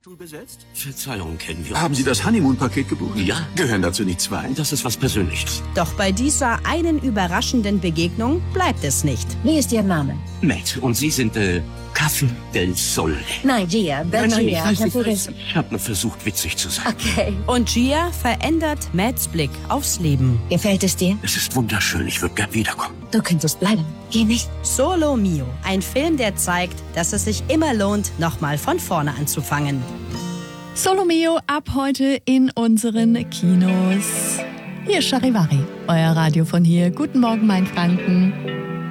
Besetzt? Verzeihung, kennen wir uns. Haben Sie das Honeymoon-Paket gebucht? Ja. Gehören dazu nicht zwei? Das ist was Persönliches. Doch bei dieser einen überraschenden Begegnung bleibt es nicht. Wie ist Ihr Name? Matt, und Sie sind, Café del Sol. Nein, Gia. Nein, ich Gia. weiß. Ich habe nur versucht, witzig zu sein. Okay. Und Gia verändert Matts Blick aufs Leben. Gefällt es dir? Es ist wunderschön, ich würde gern wiederkommen. Du könntest bleiben. Geh nicht. Solo Mio, ein Film, der zeigt, dass es sich immer lohnt, nochmal von vorne anzufangen. Solo Mio ab heute in unseren Kinos. Hier ist Charivari, euer Radio von hier. Guten Morgen, mein Franken.